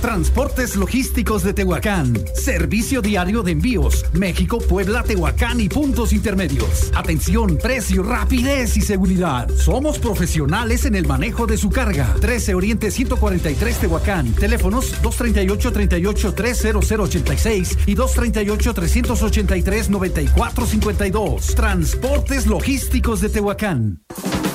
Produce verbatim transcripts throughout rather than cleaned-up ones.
Transportes Logísticos de Tehuacán. Servicio diario de envíos. México, Puebla, Tehuacán y puntos intermedios. Atención, precio, rapidez y seguridad. Somos profesionales en el manejo de su carga. trece Oriente ciento cuarenta y tres Tehuacán. Teléfonos dos treinta y ocho, treinta y ocho, tres cero cero ochenta y seis y dos treinta y ocho, trescientos ochenta y tres, noventa y cuatro cincuenta y dos. Transportes Logísticos de Tehuacán.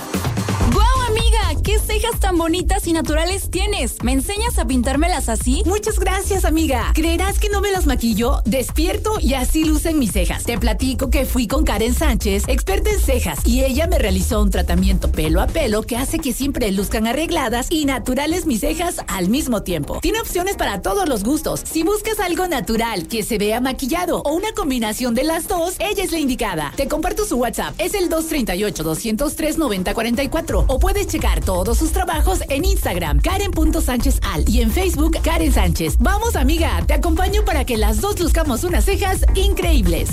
¿Qué cejas tan bonitas y naturales tienes? ¿Me enseñas a pintármelas así? Muchas gracias, amiga. ¿Creerás que no me las maquillo? Despierto y así lucen mis cejas. Te platico que fui con Karen Sánchez, experta en cejas, y ella me realizó un tratamiento pelo a pelo que hace que siempre luzcan arregladas y naturales mis cejas al mismo tiempo. Tiene opciones para todos los gustos. Si buscas algo natural, que se vea maquillado o una combinación de las dos, ella es la indicada. Te comparto su WhatsApp. Es el dos treinta y ocho, doscientos tres, noventa cuarenta y cuatro o puedes checar todos sus trabajos en Instagram, Karen punto Sánchez Al, y en Facebook, Karen Sánchez. Vamos, amiga, te acompaño para que las dos luzcamos unas cejas increíbles.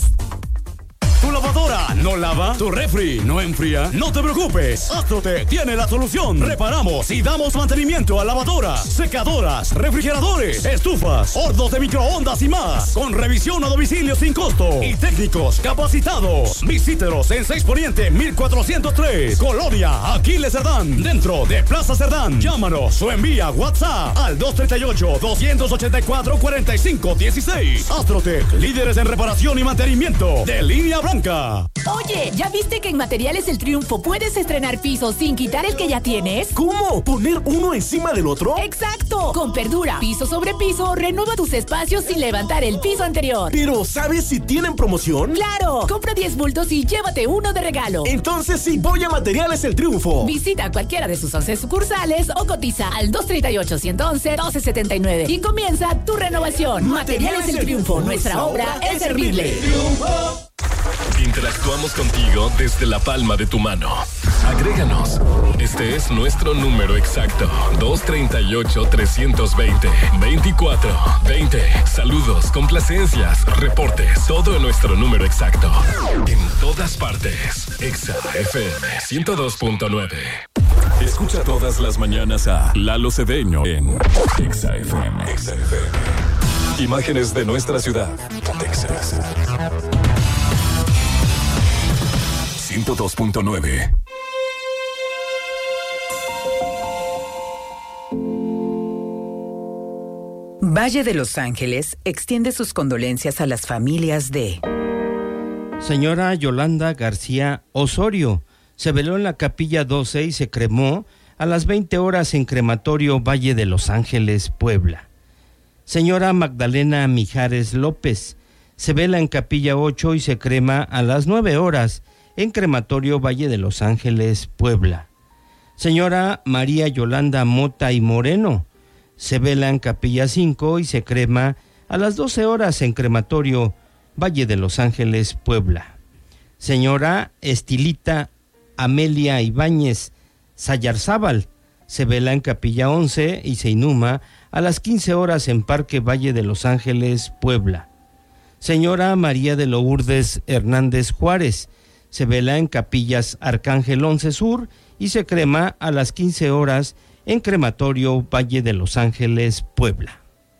¿Tu lavadora no lava? ¿Tu refri no enfría? No te preocupes, Astrotech tiene la solución. Reparamos y damos mantenimiento a lavadoras, secadoras, refrigeradores, estufas, hornos de microondas y más, con revisión a domicilio sin costo y técnicos capacitados. Visítenos en seis Poniente mil cuatrocientos tres, Colonia Aquiles Cerdán, dentro de Plaza Cerdán. Llámanos o envía WhatsApp al dos treinta y ocho, doscientos ochenta y cuatro, cuarenta y cinco dieciséis. Astrotech, líderes en reparación y mantenimiento de línea blanca. Oye, ¿ya viste que en Materiales El Triunfo puedes estrenar pisos sin quitar el que ya tienes? ¿Cómo? ¿Poner uno encima del otro? ¡Exacto! Con Perdura, piso sobre piso, renueva tus espacios sin levantar el piso anterior. Pero, ¿sabes si tienen promoción? ¡Claro! Compra diez bultos y llévate uno de regalo. Entonces sí, voy a Materiales El Triunfo. Visita cualquiera de sus once sucursales o cotiza al dos treinta y ocho, ciento once, doce setenta y nueve y comienza tu renovación. Materiales El Triunfo, nuestra obra es servirle. Interactuamos contigo desde la palma de tu mano. Agréganos. Este es nuestro número exacto. dos treinta y ocho, trescientos veinte, veinticuatro veinte. Saludos, complacencias, reportes. Todo en nuestro número exacto. En todas partes. Exa F M ciento dos punto nueve. Escucha todas las mañanas a Lalo Cedeño en Exa F M. Exa F M. Imágenes de nuestra ciudad. Texas. ciento dos punto nueve. Valle de Los Ángeles extiende sus condolencias a las familias de señora Yolanda García Osorio. Se veló en la capilla doce y se cremó a las veinte horas en crematorio Valle de Los Ángeles, Puebla. Señora Magdalena Mijares López. Se vela en capilla ocho y se crema a las nueve horas en crematorio Valle de Los Ángeles, Puebla. Señora María Yolanda Mota y Moreno. Se vela en capilla cinco y se crema a las doce horas en crematorio Valle de Los Ángeles, Puebla. Señora Estilita Amelia Ibáñez Sayarzábal. Se vela en capilla once y se inhuma a las quince horas en Parque Valle de Los Ángeles, Puebla. Señora María de Lourdes Hernández Juárez. Se vela en capillas Arcángel once Sur y se crema a las quince horas en crematorio Valle de Los Ángeles, Puebla.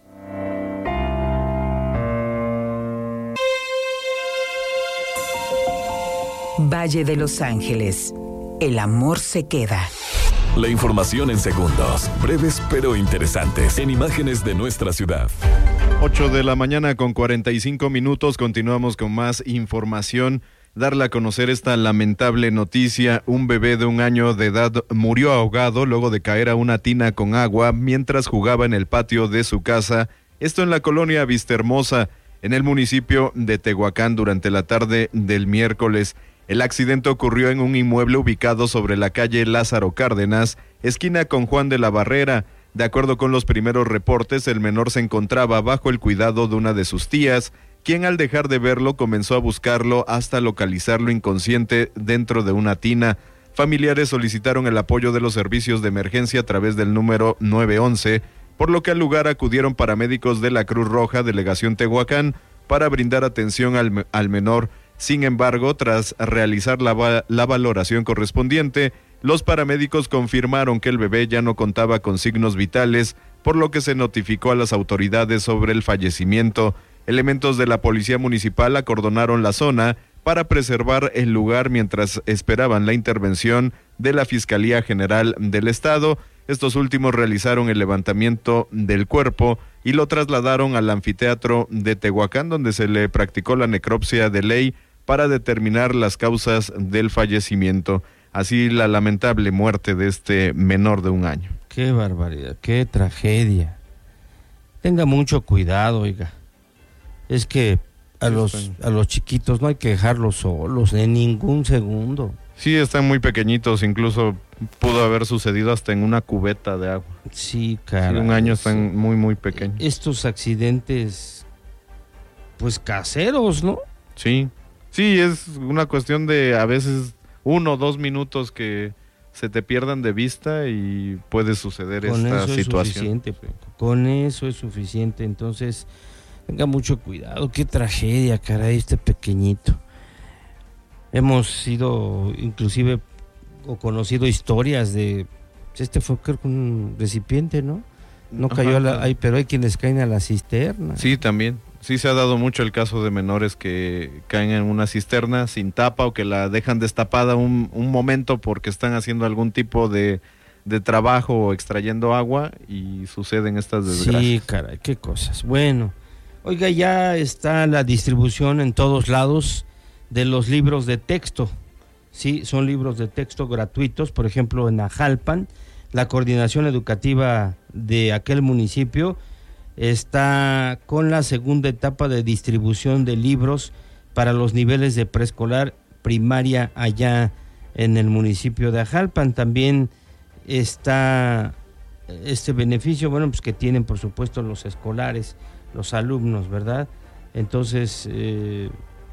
Valle de Los Ángeles. El amor se queda. La información en segundos, breves pero interesantes, en imágenes de nuestra ciudad. ocho de la mañana con cuarenta y cinco minutos, continuamos con más información. Darle a conocer esta lamentable noticia: un bebé de un año de edad murió ahogado luego de caer a una tina con agua mientras jugaba en el patio de su casa, esto en la colonia Vistahermosa, en el municipio de Tehuacán, durante la tarde del miércoles. El accidente ocurrió en un inmueble ubicado sobre la calle Lázaro Cárdenas, esquina con Juan de la Barrera. De acuerdo con los primeros reportes, el menor se encontraba bajo el cuidado de una de sus tías, quien al dejar de verlo comenzó a buscarlo hasta localizarlo inconsciente dentro de una tina. Familiares solicitaron el apoyo de los servicios de emergencia a través del número nueve once, por lo que al lugar acudieron paramédicos de la Cruz Roja, Delegación Tehuacán, para brindar atención al, al menor. Sin embargo, tras realizar la, la valoración correspondiente, los paramédicos confirmaron que el bebé ya no contaba con signos vitales, por lo que se notificó a las autoridades sobre el fallecimiento. Elementos de la policía municipal acordonaron la zona para preservar el lugar mientras esperaban la intervención de la Fiscalía General del Estado. Estos últimos realizaron el levantamiento del cuerpo y lo trasladaron al anfiteatro de Tehuacán, donde se le practicó la necropsia de ley para determinar las causas del fallecimiento. Así la lamentable muerte de este menor de un año. Qué barbaridad, qué tragedia. Tenga mucho cuidado, oiga. Es que a los a los chiquitos no hay que dejarlos solos en ningún segundo. Sí, están muy pequeñitos, incluso pudo haber sucedido hasta en una cubeta de agua. Sí, caray. Sí, un año están muy, muy pequeños. Estos accidentes, pues caseros, ¿no? Sí, sí, es una cuestión de a veces uno o dos minutos que se te pierdan de vista y puede suceder con esta eso situación. Es suficiente, con eso es suficiente, entonces tenga mucho cuidado, qué tragedia, caray, este pequeñito. Hemos sido, inclusive, o conocido historias de, este fue creo que un recipiente, ¿no? No Ajá, cayó a la, hay, pero hay quienes caen a la cisterna. Sí, también. Sí se ha dado mucho el caso de menores que caen en una cisterna sin tapa o que la dejan destapada un, un momento porque están haciendo algún tipo de, de trabajo o extrayendo agua y suceden estas desgracias. Sí, caray, qué cosas. Bueno, oiga, ya está la distribución en todos lados de los libros de texto. Sí, son libros de texto gratuitos, por ejemplo, en Ajalpan, la coordinación educativa de aquel municipio está con la segunda etapa de distribución de libros para los niveles de preescolar, primaria allá en el municipio de Ajalpan. También está este beneficio, bueno, pues que tienen por supuesto los escolares, los alumnos, ¿verdad? Entonces eh,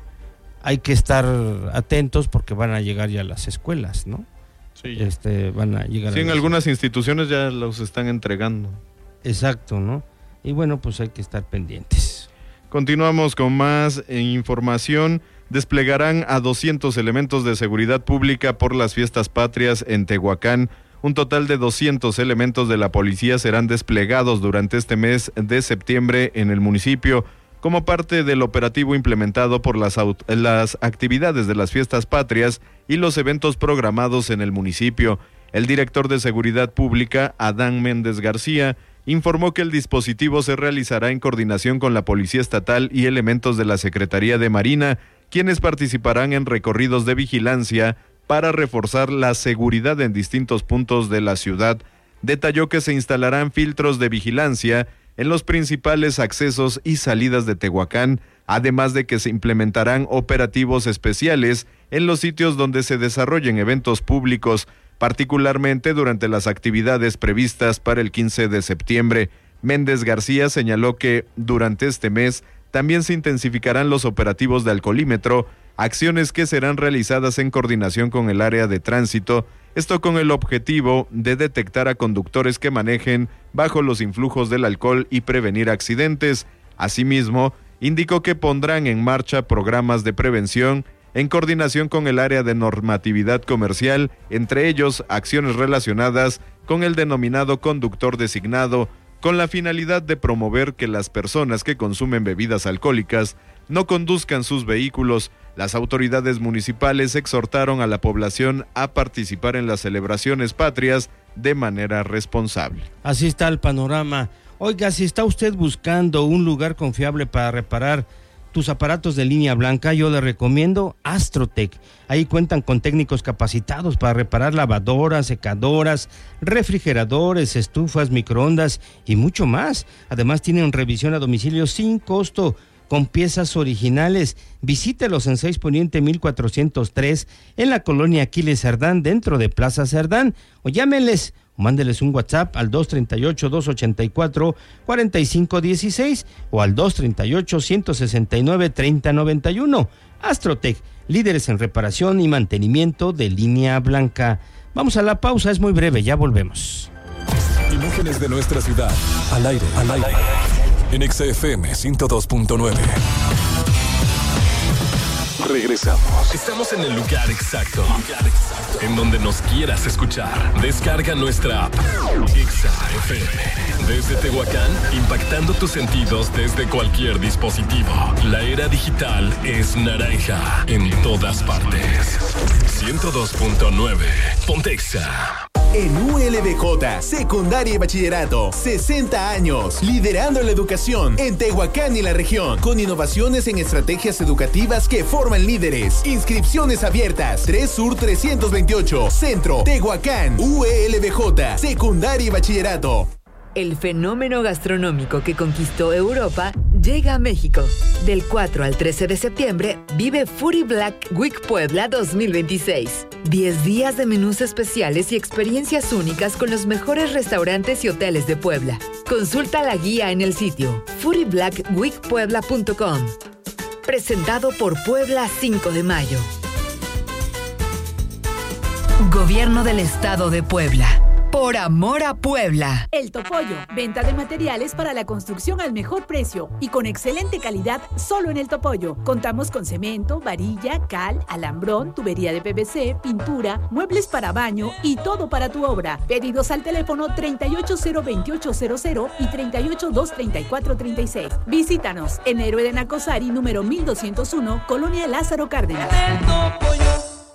hay que estar atentos porque van a llegar ya las escuelas, ¿no? Sí. Este, van a llegar. Sí, a en las... algunas instituciones ya los están entregando. Exacto, ¿no? Y bueno, pues hay que estar pendientes. Continuamos con más información. Desplegarán a doscientos elementos de seguridad pública por las fiestas patrias en Tehuacán. Un total de doscientos elementos de la policía serán desplegados durante este mes de septiembre en el municipio, como parte del operativo implementado por las, las actividades de las fiestas patrias y los eventos programados en el municipio. El director de Seguridad Pública, Adán Méndez García, informó que el dispositivo se realizará en coordinación con la Policía Estatal y elementos de la Secretaría de Marina, quienes participarán en recorridos de vigilancia para reforzar la seguridad en distintos puntos de la ciudad. Detalló que se instalarán filtros de vigilancia en los principales accesos y salidas de Tehuacán, además de que se implementarán operativos especiales en los sitios donde se desarrollen eventos públicos, particularmente durante las actividades previstas para el quince de septiembre. Méndez García señaló que durante este mes también se intensificarán los operativos de alcoholímetro, acciones que serán realizadas en coordinación con el área de tránsito, esto con el objetivo de detectar a conductores que manejen bajo los influjos del alcohol y prevenir accidentes. Asimismo, indicó que pondrán en marcha programas de prevención en coordinación con el área de normatividad comercial, entre ellos acciones relacionadas con el denominado conductor designado, con la finalidad de promover que las personas que consumen bebidas alcohólicas no conduzcan sus vehículos. Las autoridades municipales exhortaron a la población a participar en las celebraciones patrias de manera responsable. Así está el panorama. Oiga, si está usted buscando un lugar confiable para reparar tus aparatos de línea blanca, yo le recomiendo Astrotech. Ahí cuentan con técnicos capacitados para reparar lavadoras, secadoras, refrigeradores, estufas, microondas y mucho más. Además tienen revisión a domicilio sin costo, con piezas originales. Visítelos en seis Poniente mil cuatrocientos tres, en la colonia Aquiles Cerdán, dentro de Plaza Cerdán, o llámenles o mándeles un WhatsApp al dos treinta y ocho, doscientos ochenta y cuatro, cuarenta y cinco dieciséis o al dos treinta y ocho, ciento sesenta y nueve, treinta noventa y uno. Astrotech, líderes en reparación y mantenimiento de línea blanca. Vamos a la pausa, es muy breve, ya volvemos. Imágenes de nuestra ciudad, al aire, al aire, en X F M ciento dos punto nueve. Regresamos. Estamos en el lugar exacto. Lugar exacto. En donde nos quieras escuchar. Descarga nuestra app. Exa F M. Desde Tehuacán, impactando tus sentidos desde cualquier dispositivo. La era digital es naranja en todas partes. ciento dos punto nueve. Pontexa. En U L B J, secundaria y bachillerato, sesenta años, liderando la educación en Tehuacán y la región, con innovaciones en estrategias educativas que forman líderes. Inscripciones abiertas, tres Sur trescientos veintiocho, Centro, Tehuacán, U L B J, secundaria y bachillerato. El fenómeno gastronómico que conquistó Europa llega a México. Del cuatro al trece de septiembre, vive Foodie Black Week Puebla dos mil veintiséis. diez días de menús especiales y experiencias únicas con los mejores restaurantes y hoteles de Puebla. Consulta la guía en el sitio foodie black week puebla punto com. Presentado por Puebla cinco de mayo. Gobierno del Estado de Puebla. Por amor a Puebla. El Topollo, venta de materiales para la construcción al mejor precio y con excelente calidad solo en El Topollo. Contamos con cemento, varilla, cal, alambrón, tubería de P V C, pintura, muebles para baño y todo para tu obra. Pedidos al teléfono treinta y ocho cero veintiocho cero cero y treinta y ocho dos treinta y cuatro treinta y seis. Visítanos en Héroe de Nacosari, número mil doscientos uno, Colonia Lázaro Cárdenas. El Topollo.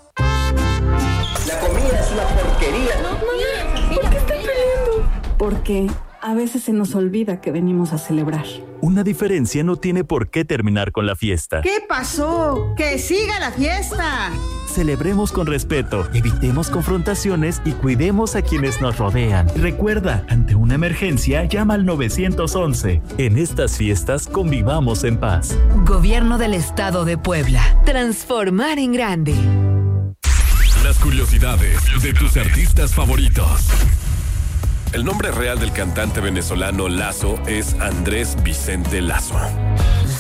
La comida es una porquería. No, no, ¿por qué están peleando? Porque a veces se nos olvida que venimos a celebrar. Una diferencia no tiene por qué terminar con la fiesta. ¿Qué pasó? ¡Que siga la fiesta! Celebremos con respeto, evitemos confrontaciones y cuidemos a quienes nos rodean. Recuerda, ante una emergencia, llama al nueve once. En estas fiestas, convivamos en paz. Gobierno del Estado de Puebla. Transformar en grande. Las curiosidades de tus artistas favoritos. El nombre real del cantante venezolano Lazo es Andrés Vicente Lazo.